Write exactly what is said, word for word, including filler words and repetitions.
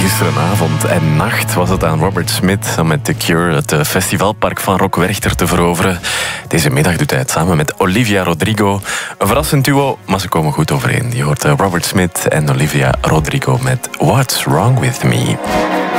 Gisterenavond en nacht was het aan Robert Smith om met The Cure het festivalpark van Rock Werchter te veroveren. Deze middag doet hij het samen met Olivia Rodrigo. Een verrassend duo, maar ze komen goed overeen. Je hoort Robert Smith en Olivia Rodrigo met What's Wrong With Me.